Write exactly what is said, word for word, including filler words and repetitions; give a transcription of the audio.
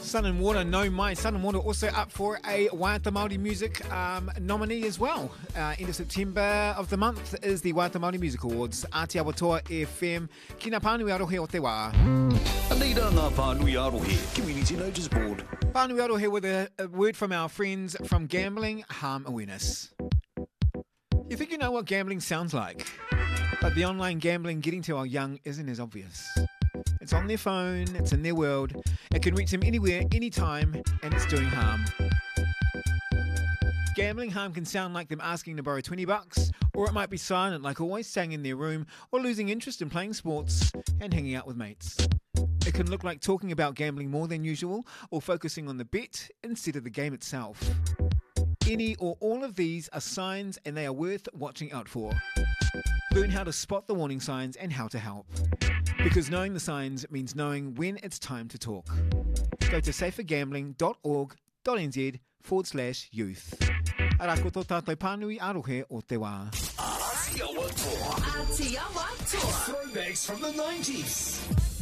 Sun and Water, No Mai. Sun and Water also up for a Waiata Māori Music um, nominee as well. Uh, end of September of the month is the Waiata Māori Music Awards. Aotearoa Toa F M, Kina Pānui Arohe o te wā. Anita ngā Pānui Arohe, Community Notice Board. Pānui Arohe with a, a word from our friends from Gambling Harm Awareness. You think you know what gambling sounds like, but the online gambling getting to our young isn't as obvious. It's on their phone, it's in their world, it can reach them anywhere, anytime, and it's doing harm. Gambling harm can sound like them asking to borrow twenty bucks, or it might be silent like always staying in their room, or losing interest in playing sports and hanging out with mates. It can look like talking about gambling more than usual, or focusing on the bet instead of the game itself. Any or all of these are signs and they are worth watching out for. Learn how to spot the warning signs and how to help. Because knowing the signs means knowing when it's time to talk. Go to safergambling.org.nz forward slash youth. Arako tō tātou Pānui Arohe o te wā. Aotearoa Toa. Aotearoa Toa. Throwbacks from the nineties.